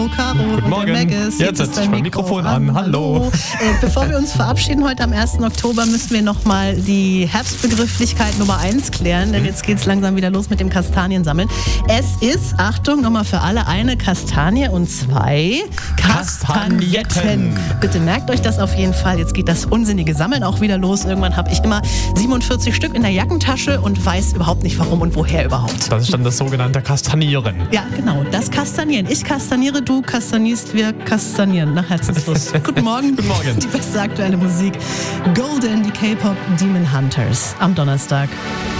Caro. Guten Morgen. Jetzt setze ich mein Mikrofon an. Hallo. Bevor wir uns verabschieden heute am 1. Oktober, müssen wir nochmal die Herbstbegrifflichkeit Nummer 1 klären, denn jetzt geht es langsam wieder los mit dem Kastaniensammeln. Es ist, Achtung, nochmal für alle, eine Kastanie und 2 Kastagnetten. Bitte merkt euch das auf jeden Fall. Jetzt geht das unsinnige Sammeln auch wieder los. Irgendwann habe ich immer 47 Stück in der Jackentasche und weiß überhaupt nicht warum und woher überhaupt. Das ist dann das sogenannte Kastanieren. Ja, genau, das Kastanieren. Ich kastaniere, du kastanierst, wir kastanieren. Nach Herzensschluss. Guten Morgen. Guten Morgen. Die beste aktuelle Musik. Golden, die K-Pop Demon Hunters am Donnerstag.